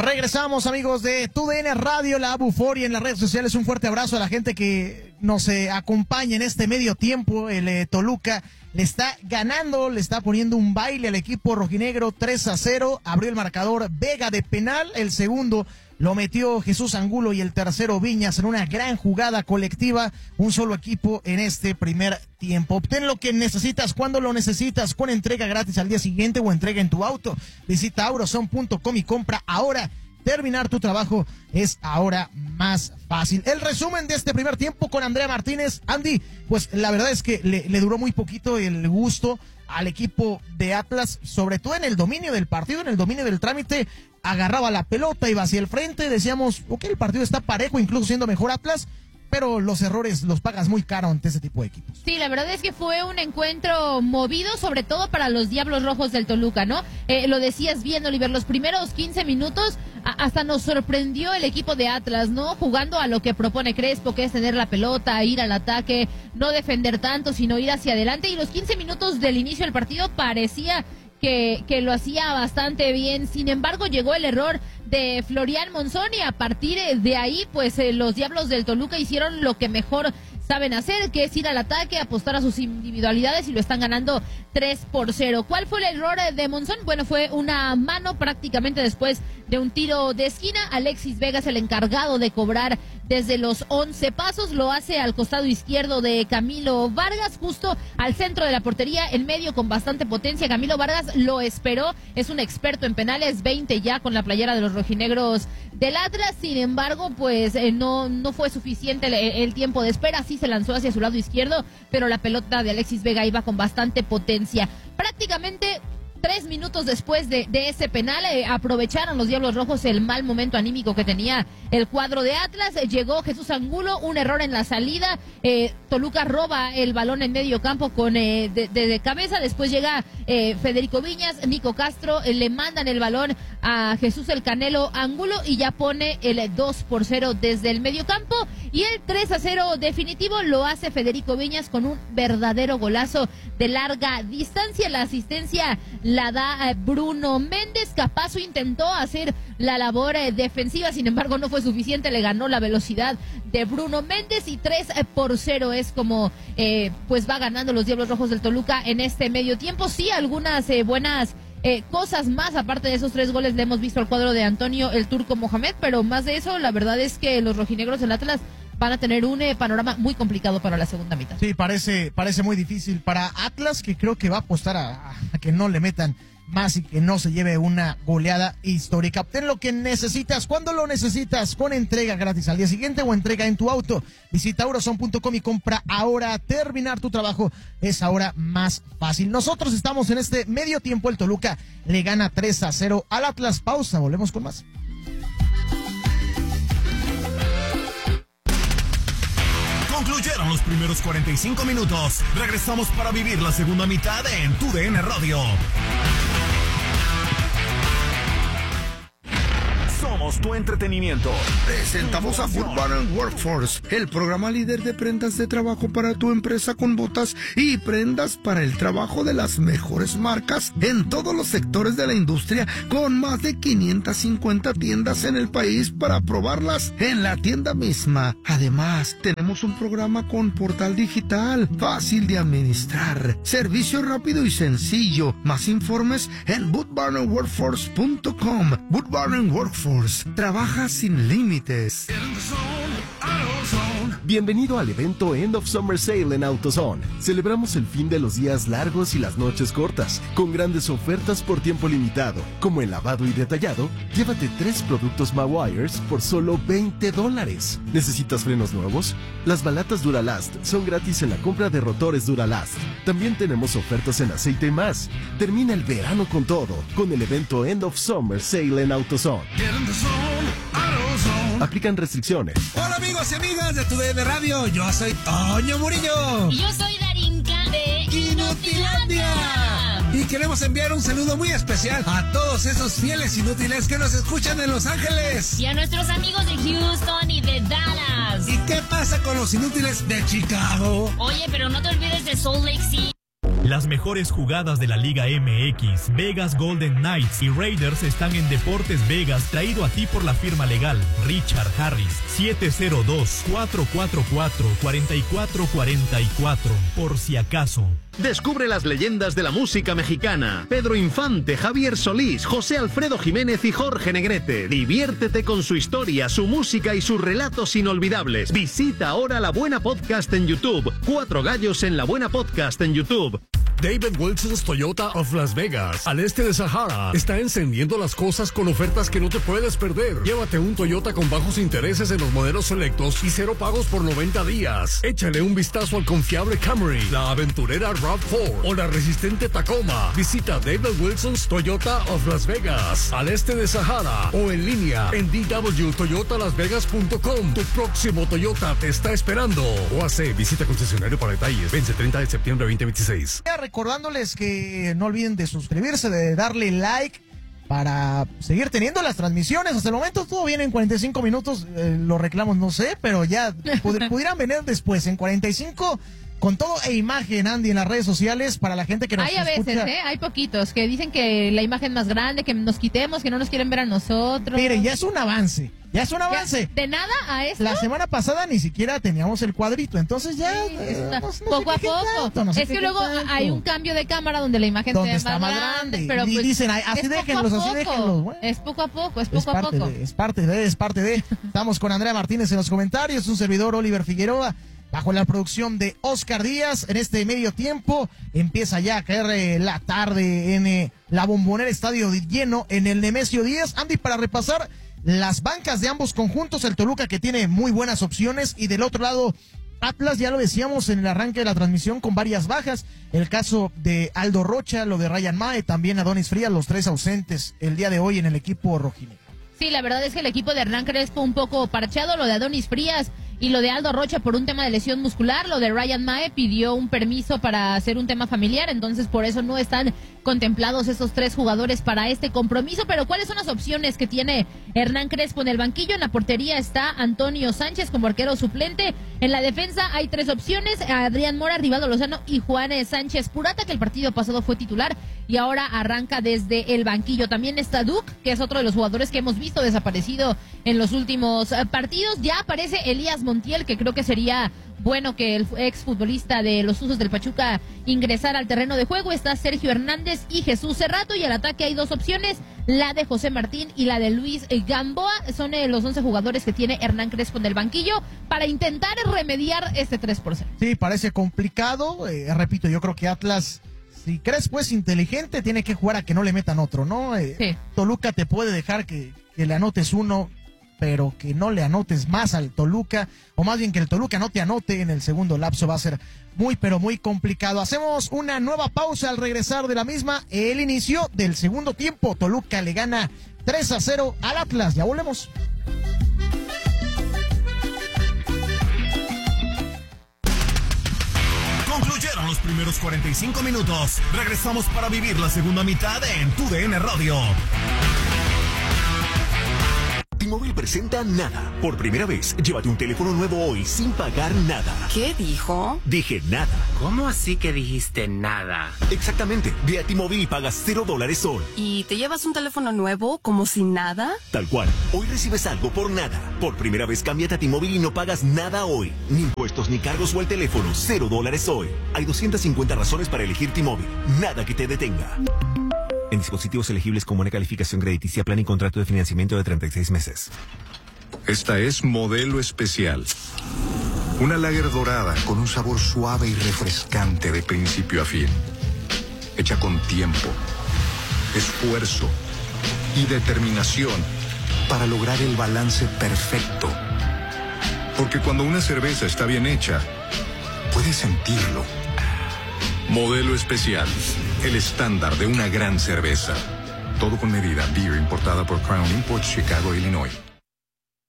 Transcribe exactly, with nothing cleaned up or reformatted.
Regresamos, amigos de Tu D N Radio, la Buforia en las redes sociales. Un fuerte abrazo a la gente que nos eh, acompaña en este medio tiempo. El eh, Toluca le está ganando, le está poniendo un baile al equipo rojinegro tres a cero. Abrió el marcador Vega de penal, el segundo lo metió Jesús Angulo y el tercero Viñas en una gran jugada colectiva. Un solo equipo en este primer tiempo. Obtén lo que necesitas cuando lo necesitas, con entrega gratis al día siguiente o entrega en tu auto. Visita auroson punto com y compra ahora. Terminar tu trabajo es ahora más fácil. El resumen de este primer tiempo con Andrea Martínez. Andy, pues la verdad es que le, le duró muy poquito el gusto al equipo de Atlas, sobre todo en el dominio del partido, en el dominio del trámite. Agarraba la pelota, iba hacia el frente, decíamos, ok, el partido está parejo, incluso siendo mejor Atlas, pero los errores los pagas muy caro ante ese tipo de equipos. Sí, la verdad es que fue un encuentro movido, sobre todo para los Diablos Rojos del Toluca, ¿no? Eh, lo decías bien, Oliver, los primeros quince minutos a, hasta nos sorprendió el equipo de Atlas, ¿no? Jugando a lo que propone Crespo, que es tener la pelota, ir al ataque, no defender tanto, sino ir hacia adelante, y los quince minutos del inicio del partido parecía Que, que lo hacía bastante bien. Sin embargo, llegó el error de Florian Monzón y a partir de ahí, pues eh, los Diablos del Toluca hicieron lo que mejor saben hacer, que es ir al ataque, apostar a sus individualidades, y lo están ganando tres por cero. ¿Cuál fue el error de Monzón? Bueno, fue una mano prácticamente después de un tiro de esquina. Alexis Vega es el encargado de cobrar desde los once pasos, lo hace al costado izquierdo de Camilo Vargas, justo al centro de la portería, en medio con bastante potencia. Camilo Vargas lo esperó, es un experto en penales, veinte ya con la playera de los rojinegros del Atlas. Sin embargo, pues eh, no, no fue suficiente el, el tiempo de espera, sí se lanzó hacia su lado izquierdo, pero la pelota de Alexis Vega iba con bastante potencia. Prácticamente tres minutos después de, de ese penal, eh, aprovecharon los Diablos Rojos el mal momento anímico que tenía el cuadro de Atlas. Eh, llegó Jesús Angulo, un error en la salida. Eh, Toluca roba el balón en medio campo con eh, de, de, de cabeza. Después llega eh, Federico Viñas, Nico Castro, eh, le mandan el balón a Jesús el Canelo Angulo y ya pone el dos por cero desde el medio campo. Y el tres a cero definitivo lo hace Federico Viñas con un verdadero golazo de larga distancia. La asistencia la da Bruno Méndez. Capazo intentó hacer la labor eh, defensiva, sin embargo no fue suficiente, le ganó la velocidad de Bruno Méndez y tres por cero es como eh, pues va ganando los Diablos Rojos del Toluca en este medio tiempo. Sí, algunas eh, buenas eh, cosas más, aparte de esos tres goles le hemos visto al cuadro de Antonio el Turco Mohamed, pero más de eso, la verdad es que los rojinegros del Atlas van a tener un eh, panorama muy complicado para la segunda mitad. Sí, parece, parece muy difícil para Atlas, que creo que va a apostar a, a que no le metan más y que no se lleve una goleada histórica. Obtén lo que necesitas cuando lo necesitas, con entrega gratis al día siguiente o entrega en tu auto. Visita auroson punto com y compra ahora. Terminar tu trabajo es ahora más fácil. Nosotros estamos en este medio tiempo. El Toluca le gana tres a cero al Atlas. Pausa, volvemos con más. Concluyeron los primeros cuarenta y cinco minutos. Regresamos para vivir la segunda mitad en Tu D N Radio. Somos tu entretenimiento. Presentamos a Food Bar and Workforce, el programa líder de prendas de trabajo para tu empresa, con botas y prendas para el trabajo de las mejores marcas en todos los sectores de la industria, con más de quinientas cincuenta tiendas en el país para probarlas en la tienda misma. Además, tenemos un programa con portal digital, fácil de administrar, servicio rápido y sencillo. Más informes en boot barn and workforce punto com. Boot Barn and Workforce. Trabaja sin límites. Bienvenido al evento End of Summer Sale en AutoZone. Celebramos el fin de los días largos y las noches cortas, con grandes ofertas por tiempo limitado, como el lavado y detallado. Llévate tres productos Mawires por solo veinte dólares. ¿Necesitas frenos nuevos? Las balatas Duralast son gratis en la compra de rotores Duralast. También tenemos ofertas en aceite y más. Termina el verano con todo, con el evento End of Summer Sale en AutoZone. Aplican restricciones. Hola amigos y amigas de Tu D N Radio, yo soy Toño Murillo. Y yo soy Darinka de Inutilandia. Y queremos enviar un saludo muy especial a todos esos fieles inútiles que nos escuchan en Los Ángeles. Y a nuestros amigos de Houston y de Dallas. ¿Y qué pasa con los inútiles de Chicago? Oye, pero no te olvides de Salt Lake City. Las mejores jugadas de la Liga M X, Vegas Golden Knights y Raiders están en Deportes Vegas, traído a ti por la firma legal Richard Harris. siete cero dos, cuatro cuatro cuatro, cuatro cuatro cuatro cuatro, por si acaso. Descubre las leyendas de la música mexicana. Pedro Infante, Javier Solís, José Alfredo Jiménez y Jorge Negrete. Diviértete con su historia, su música y sus relatos inolvidables. Visita ahora La Buena Podcast en YouTube. Cuatro gallos en La Buena Podcast en YouTube. David Wilson's Toyota of Las Vegas, al este de Sahara, está encendiendo las cosas con ofertas que no te puedes perder. Llévate un Toyota con bajos intereses en los modelos selectos y cero pagos por noventa días. Échale un vistazo al confiable Camry, la aventurera RAV cuatro o la resistente Tacoma. Visita David Wilson's Toyota of Las Vegas, al este de Sahara, o en línea en d w toyota las vegas punto com. Tu próximo Toyota te está esperando. O A C, visita concesionario para detalles. Vence treinta de septiembre veinte veintiséis. Recordándoles que no olviden de suscribirse, de darle like para seguir teniendo las transmisiones. Hasta el momento todo viene en cuarenta y cinco minutos, eh, los reclamos no sé, pero ya pud- pudieran venir después en cuarenta y cinco con todo e imagen, Andy, en las redes sociales para la gente que nos hay a escucha. veces, ¿eh? Hay poquitos que dicen que la imagen más grande, que nos quitemos, que no nos quieren ver a nosotros. Mire, ya es un avance, ya es un avance. ¿De nada a esto? La semana pasada ni siquiera teníamos el cuadrito, entonces ya Sí, eh, está- no- no poco a se quejen poco. tanto, no se es que quejen luego tanto. hay un cambio de cámara donde la imagen Donde se ve está más más grande, grande. pero Y pues dicen, "Ay, así es poco déjenlos, a así poco". déjenlos, bueno. Es poco a poco, es Es poco a parte, poco. de, es parte de, es parte de. Estamos con Andrea Martínez en los comentarios, un servidor Oliver Figueroa, bajo la producción de Oscar Díaz. En este medio tiempo empieza ya a caer eh, la tarde en eh, la Bombonera, estadio lleno en el Nemesio Díaz. Andy, para repasar las bancas de ambos conjuntos, el Toluca que tiene muy buenas opciones y del otro lado Atlas, ya lo decíamos en el arranque de la transmisión, con varias bajas. El caso de Aldo Rocha, lo de Ryan Mae, también Adonis Frías, los tres ausentes el día de hoy en el equipo rojinegro. Sí, la verdad es que el equipo de Hernán Crespo un poco parchado, lo de Adonis Frías y lo de Aldo Rocha por un tema de lesión muscular, lo de Ryan Mae pidió un permiso para hacer un tema familiar, entonces por eso no están contemplados esos tres jugadores para este compromiso. Pero ¿cuáles son las opciones que tiene Hernán Crespo en el banquillo? En la portería está Antonio Sánchez como arquero suplente. En la defensa hay tres opciones: Adrián Mora, Rivaldo Lozano y Juan Sánchez Purata, que el partido pasado fue titular y ahora arranca desde el banquillo. También está Duke, que es otro de los jugadores que hemos visto desaparecido en los últimos eh, partidos. Ya aparece Elías Montiel, que creo que sería bueno que el exfutbolista de los Tuzos del Pachuca ingresara al terreno de juego. Está Sergio Hernández y Jesús Cerrato, y al ataque hay dos opciones, la de José Martín y la de Luis Gamboa. Son eh, los once jugadores que tiene Hernán Crespo en el banquillo para intentar remediar este tres por cero. Sí, parece complicado, eh, repito, yo creo que Atlas, si Crespo es inteligente, tiene que jugar a que no le metan otro, ¿no? Eh, Sí. Toluca te puede dejar que, que le anotes uno, pero que no le anotes más al Toluca, o más bien que el Toluca no te anote en el segundo lapso, va a ser muy, pero muy complicado. Hacemos una nueva pausa al regresar de la misma, el inicio del segundo tiempo. Toluca le gana tres a cero al Atlas, ya volvemos. Concluyeron los primeros cuarenta y cinco minutos. Regresamos para vivir la segunda mitad en Tu D N Radio. T-Mobile presenta Nada. Por primera vez, llévate un teléfono nuevo hoy sin pagar nada. ¿Qué dijo? Dije nada. ¿Cómo así que dijiste nada? Exactamente. Ve a T-Mobile y pagas cero dólares hoy. ¿Y te llevas un teléfono nuevo como si nada? Tal cual. Hoy recibes algo por nada. Por primera vez, cámbiate a T-Mobile y no pagas nada hoy. Ni impuestos ni cargos o el teléfono. Cero dólares hoy. Hay doscientas cincuenta razones para elegir T-Mobile. Nada que te detenga. En dispositivos elegibles con buena calificación crediticia, plan y contrato de financiamiento de treinta y seis meses. Esta es Modelo Especial. Una lager dorada con un sabor suave y refrescante de principio a fin. Hecha con tiempo, esfuerzo y determinación para lograr el balance perfecto. Porque cuando una cerveza está bien hecha, puedes sentirlo. Modelo Especial, el estándar de una gran cerveza. Todo con medida. Beer importada por Crown Imports, Chicago, Illinois.